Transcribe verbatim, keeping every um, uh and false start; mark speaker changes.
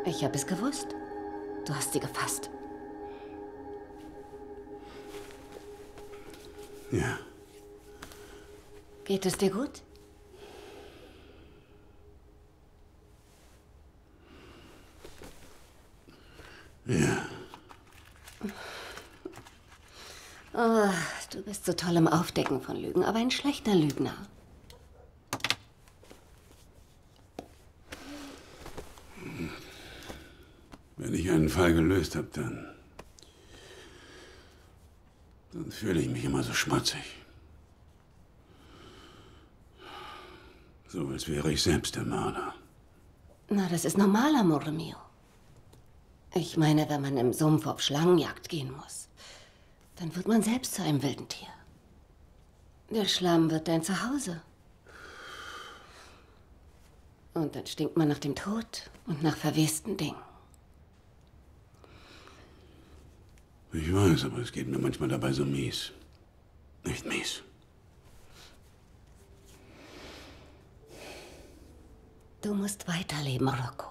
Speaker 1: Ich habe es gewusst. Du hast sie gefasst.
Speaker 2: Ja.
Speaker 1: Geht es dir gut?
Speaker 2: Ja.
Speaker 1: Oh, du bist so toll im Aufdecken von Lügen, aber ein schlechter Lügner.
Speaker 2: Wenn ich einen Fall gelöst habe, dann... dann fühle ich mich immer so schmutzig. So, als wäre ich selbst der Mörder.
Speaker 1: Na, das ist normal, Amore mio. Ich meine, wenn man im Sumpf auf Schlangenjagd gehen muss, dann wird man selbst zu einem wilden Tier. Der Schlamm wird dein Zuhause. Und dann stinkt man nach dem Tod und nach verwesten Dingen.
Speaker 2: Ich weiß, aber es geht mir manchmal dabei so mies. Nicht mies.
Speaker 1: Du musst weiterleben, Rocco.